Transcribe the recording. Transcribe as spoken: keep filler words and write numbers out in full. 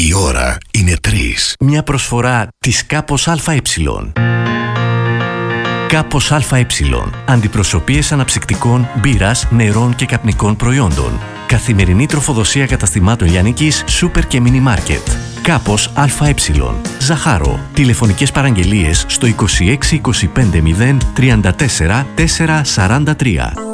Η ώρα είναι τρεις. Μια προσφορά της Κάπος ΑΕ. Κάπος ΑΕ. Αντιπροσωπείες αναψυκτικών, μπύρας, νερών και καπνικών προϊόντων. Καθημερινή τροφοδοσία καταστημάτων λιανικής, σούπερ και μίνι μάρκετ. Κάπος ΑΕ. Ζαχάρο. Τηλεφωνικές παραγγελίες στο είκοσι έξι είκοσι πέντε μηδέν τριάντα τέσσερα τετρακόσια σαράντα τρία.